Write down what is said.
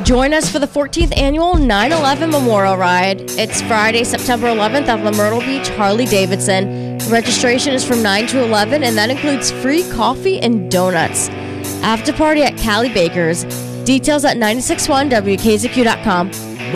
Join us for the 14th annual 9/11 Memorial Ride. It's Friday, September 11th at the Myrtle Beach Harley-Davidson. Registration is from 9 to 11, and that includes free coffee and donuts. After party at Cali Bakers. Details at 961wkzq.com.